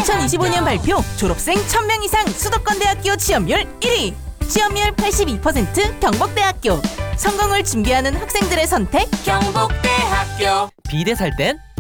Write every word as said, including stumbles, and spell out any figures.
이천이십오 년 발표 졸업생 천 명 이상 수도권대학교 취업률 일 위, 취업률 팔십이 퍼센트 경북대학교. 성공을 준비하는 학생들의 선택 경북대학교. 비대 살 땐